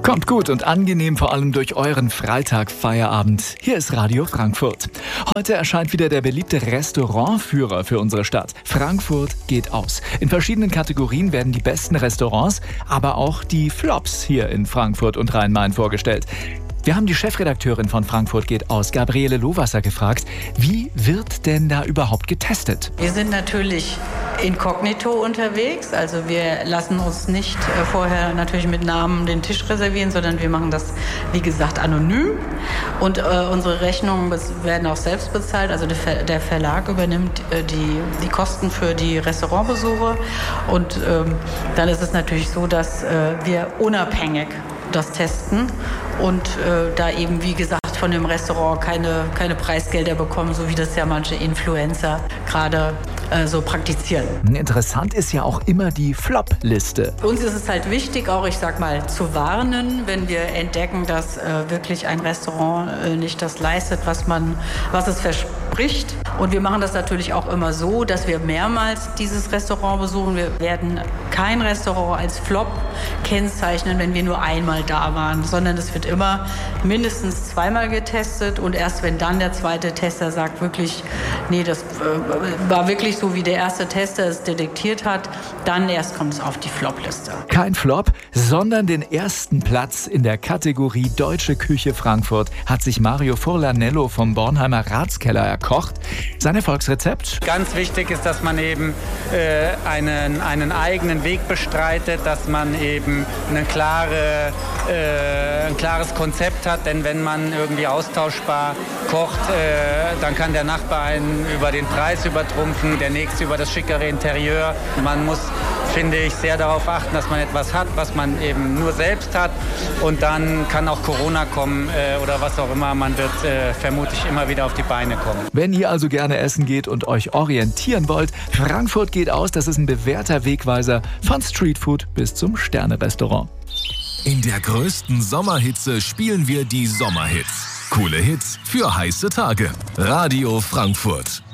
Kommt gut und angenehm, vor allem durch euren Freitag-Feierabend. Hier ist Radio Frankfurt. Heute erscheint wieder der beliebte Restaurantführer für unsere Stadt. Frankfurt geht aus. In verschiedenen Kategorien werden die besten Restaurants, aber auch die Flops hier in Frankfurt und Rhein-Main vorgestellt. Wir haben die Chefredakteurin von Frankfurt geht aus, Gabriele Lohwasser, gefragt, wie wird denn da überhaupt getestet? Wir sind natürlich inkognito unterwegs, also wir lassen uns nicht vorher natürlich mit Namen den Tisch reservieren, sondern wir machen das, wie gesagt, anonym und unsere Rechnungen werden auch selbst bezahlt, also der Verlag übernimmt die Kosten für die Restaurantbesuche und dann ist es natürlich so, dass wir unabhängig das testen und da eben, wie gesagt, von dem Restaurant keine Preisgelder bekommen, so wie das ja manche Influencer gerade so praktizieren. Interessant ist ja auch immer die Flop-Liste. Uns ist es halt wichtig, auch ich sag mal, zu warnen, wenn wir entdecken, dass wirklich ein Restaurant nicht das leistet, was es verspricht. Und wir machen das natürlich auch immer so, dass wir mehrmals dieses Restaurant besuchen. Wir werden kein Restaurant als Flop kennzeichnen, wenn wir nur einmal da waren, sondern es wird immer mindestens zweimal getestet und erst wenn dann der zweite Tester sagt wirklich, nee, das war wirklich so, wie der erste Tester es detektiert hat, dann erst kommt es auf die Flop-Liste. Kein Flop, sondern den ersten Platz in der Kategorie Deutsche Küche Frankfurt hat sich Mario Furlanello vom Bornheimer Ratskeller erkocht. Sein Erfolgsrezept? Ganz wichtig ist, dass man eben einen eigenen Weg bestreitet, dass man eben ein klares Konzept hat, denn wenn man irgendwie austauschbar kocht, dann kann der Nachbar einen über den Preis übertrumpfen, der nächste über das schickere Interieur. Man muss, finde ich, sehr darauf achten, dass man etwas hat, was man eben nur selbst hat und dann kann auch Corona kommen oder was auch immer, man wird vermutlich immer wieder auf die Beine kommen. Wenn ihr also gerne essen geht und euch orientieren wollt, Frankfurt geht aus, das ist ein bewährter Wegweiser von Streetfood bis zum Sterne-Restaurant. In der größten Sommerhitze spielen wir die Sommerhits. Coole Hits für heiße Tage. Radio Frankfurt.